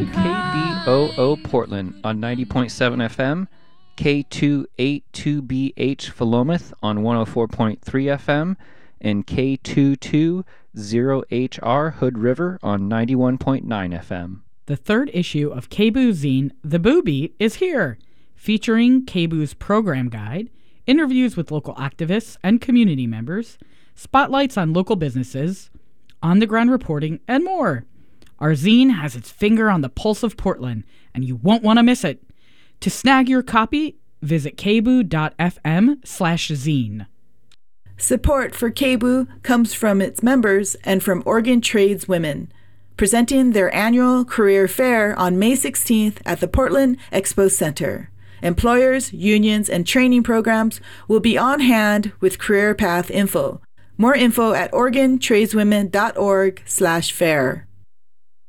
to KBOO Portland on 90.7 FM, K282BH Philomath on 104.3 FM, and K220HR Hood River on 91.9 FM. The third issue of KBOO zine, The Boo Beat, is here, featuring KBOO's program guide, interviews with local activists and community members, spotlights on local businesses, on-the-ground reporting, and more. Our zine has its finger on the pulse of Portland, and you won't want to miss it. To snag your copy, visit kboo.fm/zine. Support for KBOO comes from its members and from Oregon Tradeswomen, presenting their annual career fair on May 16th at the Portland Expo Center. Employers, unions, and training programs will be on hand with career path info. More info at OregonTradeswomen.org/fair.